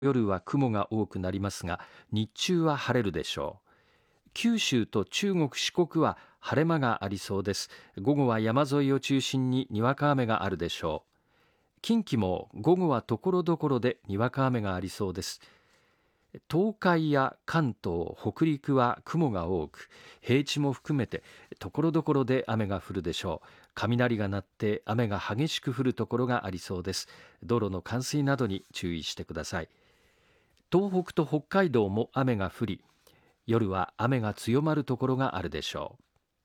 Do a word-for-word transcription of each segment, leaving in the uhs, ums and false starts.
夜は雲が多くなりますが、日中は晴れるでしょう。九州と中国四国は晴れ間がありそうです。午後は山沿いを中心ににわか雨があるでしょう。近畿も午後はところどころでにわか雨がありそうです。東海や関東、北陸は雲が多く、平地も含めてところどころで雨が降るでしょう。雷が鳴って雨が激しく降るところがありそうです。道路の冠水などに注意してください。東北と北海道も雨が降り、夜は雨が強まるところがあるでしょう。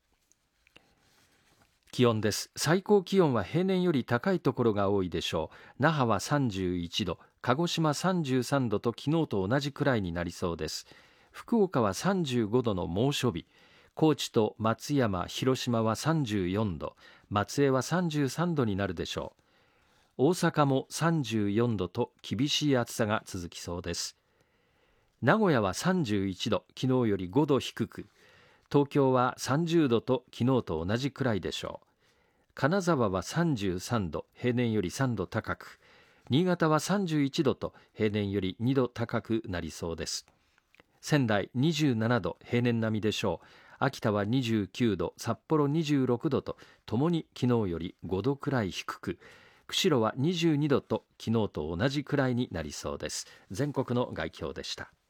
気温です。最高気温は平年より高いところが多いでしょう。那覇はさんじゅういちど、鹿児島さんじゅうさんどと昨日と同じくらいになりそうです。福岡はさんじゅうごどの猛暑日、高知と松山、広島はさんじゅうよんど、松江はさんじゅうさんどになるでしょう。大阪もさんじゅうよんどと厳しい暑さが続きそうです。名古屋はさんじゅういちど、昨日よりごど低く、東京はさんじゅうどと昨日と同じくらいでしょう。金沢はさんじゅうさんど、平年よりさんど高く、新潟はさんじゅういちどと平年よりにど高くなりそうです。仙台にじゅうななど、平年並みでしょう。秋田はにじゅうきゅうど、札幌にじゅうろくどとともに昨日よりごどくらい低く、釧路はにじゅうにどと昨日と同じくらいになりそうです。全国の概況でした。